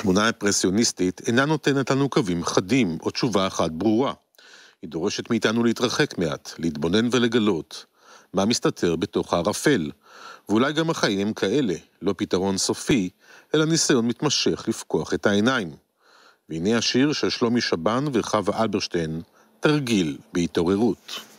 התמונה האימפרסיוניסטית אינה נותנת לנו קווים חדים או תשובה אחת ברורה. היא דורשת מאיתנו להתרחק מעט, להתבונן ולגלות מה מסתתר בתוך הערפל, ואולי גם החיים הם כאלה, לא פתרון סופי, אלא ניסיון מתמשך לפקוח את העיניים. והנה השיר של שלומי שבן וחווה אלברשטיין, תרגיל בהתעוררות.